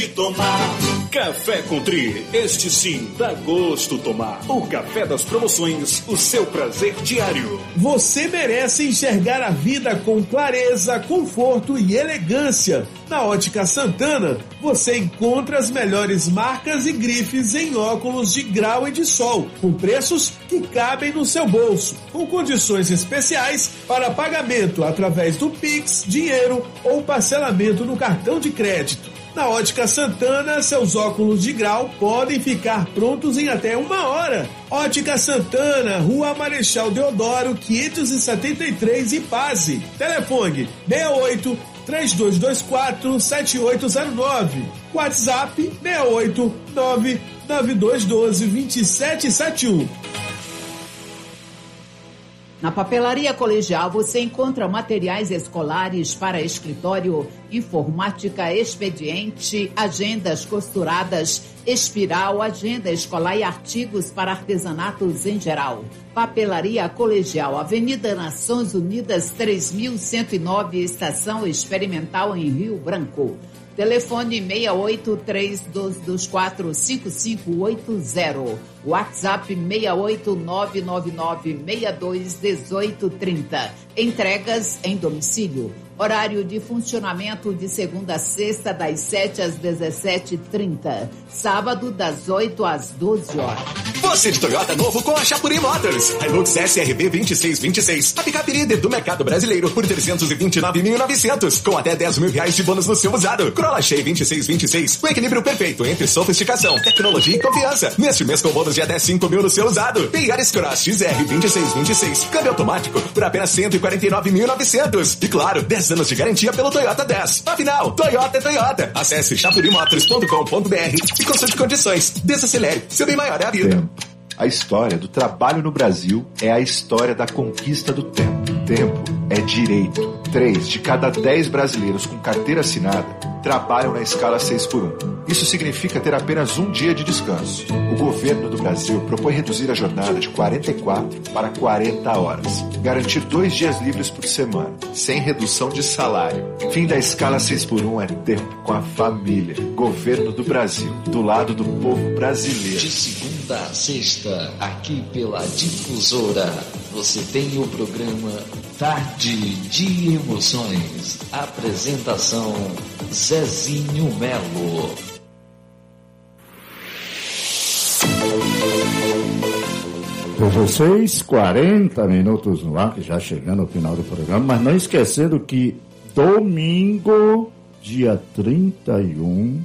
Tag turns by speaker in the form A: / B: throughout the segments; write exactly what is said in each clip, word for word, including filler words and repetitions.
A: de tomar. Café Country, este sim dá gosto tomar. O café das promoções, o seu prazer diário.
B: Você merece enxergar a vida com clareza, conforto e elegância. Na Ótica Santana, você encontra as melhores marcas e grifes em óculos de grau e de sol, com preços que cabem no seu bolso, com condições especiais para pagamento através do Pix, dinheiro ou parcelamento no cartão de crédito. Na Ótica Santana, seus óculos de grau podem ficar prontos em até uma hora. Ótica Santana, Rua Marechal Deodoro, quinhentos e setenta e três, Ipase. Telefone seis oito, três dois dois quatro, sete oito zero nove. WhatsApp seis oito, nove nove dois um dois, dois sete sete um.
C: Na Papelaria Colegial você encontra materiais escolares para escritório, informática, expediente, agendas costuradas, espiral, agenda escolar e artigos para artesanatos em geral. Papelaria Colegial, Avenida Nações Unidas três mil cento e nove, Estação Experimental em Rio Branco. Telefone seis oito, três dois dois quatro, cinco cinco oito zero. WhatsApp seis oito, nove nove nove, seis dois um oito três zero. Entregas em domicílio. Horário de funcionamento de segunda a sexta, das sete às dezessete e trinta. Sábado, das oito às doze horas.
D: Você de Toyota novo com a Chapuri Motors. Hilux S R B vinte e seis vinte e seis. A picape líder do mercado brasileiro por trezentos e vinte e nove mil e novecentos. Com até dez mil reais de bônus no seu usado. Corolla Shea vinte e seis vinte e seis. O equilíbrio perfeito entre sofisticação, tecnologia e confiança. Neste mês com bônus de até cinco mil no seu usado. Yaris Cross X R vinte e seis vinte e seis. Câmbio automático por apenas cento e quarenta e nove mil e novecentos. E claro, dez anos de garantia pelo Toyota dez. Afinal, Toyota é Toyota. Acesse chapuri motors ponto com ponto b r e consulte condições. Desacelere. Seu bem maior é a vida.
E: A história do trabalho no Brasil é a história da conquista do tempo. Tempo é direito. Três de cada dez brasileiros com carteira assinada trabalham na escala seis por um. Isso significa ter apenas um dia de descanso. O governo do Brasil propõe reduzir a jornada de quarenta e quatro para quarenta horas. Garantir dois dias livres por semana, sem redução de salário. Fim da escala seis por um é tempo com a família. Governo do Brasil, do lado do povo brasileiro.
F: De segunda a sexta, aqui pela Difusora, você tem o programa Tarde de Emoções. Apresentação Zezinho Melo.
G: dezesseis, quarenta minutos no ar, que já chegando ao final do programa, mas não esquecendo que domingo, dia trinta e um,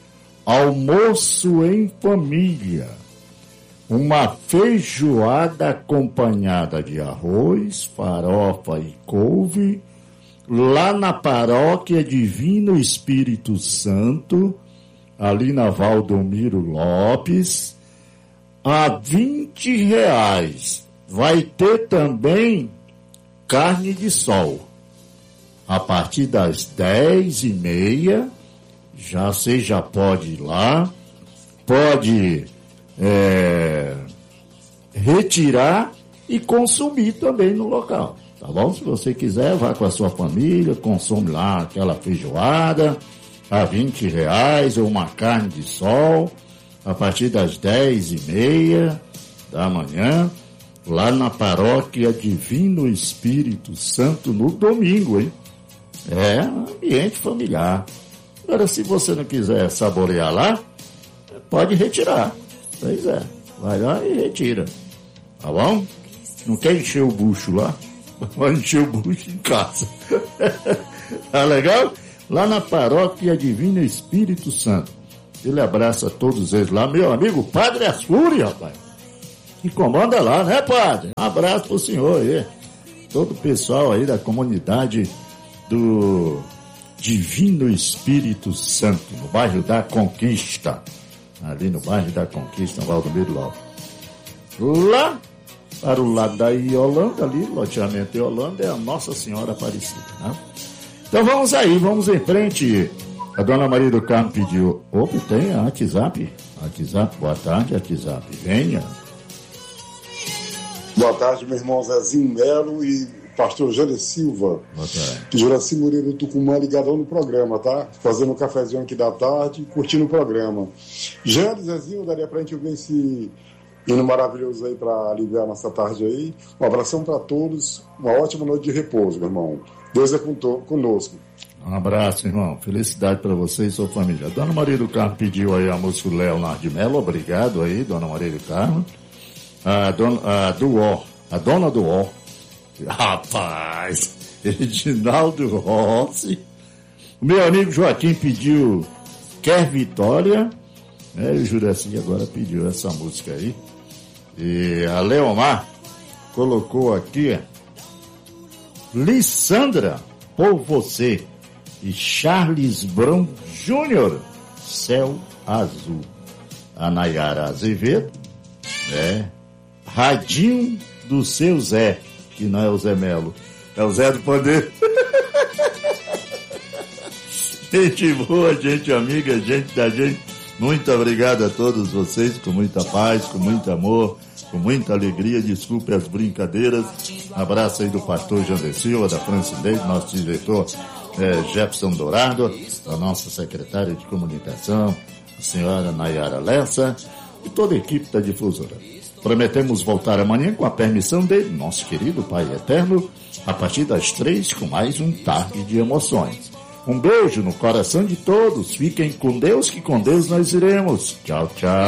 G: almoço em família. Uma feijoada acompanhada de arroz, farofa e couve, lá na paróquia Divino Espírito Santo, ali na Valdomiro Lopes, a vinte reais. Vai ter também carne de sol. A partir das dez e meia, já você já pode ir lá, pode é, retirar e consumir também no local. Tá bom? Se você quiser, vá com a sua família, consome lá aquela feijoada a vinte reais ou uma carne de sol a partir das dez e meia da manhã, lá na paróquia Divino Espírito Santo, no domingo, hein? É um ambiente familiar. Agora, se você não quiser saborear lá, pode retirar. Pois é, vai lá e retira. Tá bom? Não quer encher o bucho lá? Vai encher o bucho em casa. Tá legal? Lá na paróquia Divino Espírito Santo. Ele abraça todos eles lá. Meu amigo Padre Asfuri, rapaz. Que comanda lá, né, Padre? Um abraço pro senhor aí. Todo o pessoal aí da comunidade do Divino Espírito Santo, no bairro da Conquista. Ali no bairro da Conquista, no Valdomiro Lopes. Lá para o lado da Iolanda, ali, loteamento Iolanda, é a Nossa Senhora Aparecida, né? Então vamos aí, vamos em frente. A dona Maria do Carmo pediu, opa, tem a WhatsApp, WhatsApp, boa tarde, WhatsApp, venha.
H: Boa tarde, meu irmão Zezinho Melo, e pastor Jânio Silva, que Juraci Moreira do Tucumã, ligadão no programa, tá? Fazendo um cafezinho aqui da tarde, curtindo o programa. Jânio, Zezinho, daria pra gente ouvir esse hino maravilhoso aí pra aliviar nossa tarde aí. Um abração pra todos, uma ótima noite de repouso, meu irmão. Deus é conosco.
G: Um abraço, irmão. Felicidade para você e sua família. A Dona Maria do Carmo pediu aí a música Leonardo de Mello. Obrigado aí, Dona Maria do Carmo. A dona, a Duó, a Dona Duó. Rapaz, Edinaldo Rossi. O meu amigo Joaquim pediu Quer Vitória. É, e o Juraci agora pediu essa música aí. E a Leomar colocou aqui Lissandra, Por Você. E Charles Brown Júnior, Céu Azul. A Nayara Azevedo, né? Radinho do seu Zé, que não é o Zé Melo, é o Zé do Poder. Gente boa, gente amiga, gente da gente. Muito obrigado a todos vocês, com muita paz, com muito amor, com muita alegria. Desculpe as brincadeiras. Abraço aí do pastor Jander Silva, da Francileide, nosso diretor é, Jefferson Dourado, da nossa secretária de comunicação, a senhora Nayara Lessa, e toda a equipe da Difusora. Prometemos voltar amanhã com a permissão dele, nosso querido Pai Eterno, a partir das três, com mais um Tarde de Emoções. Um beijo no coração de todos. Fiquem com Deus, que com Deus nós iremos. Tchau, tchau.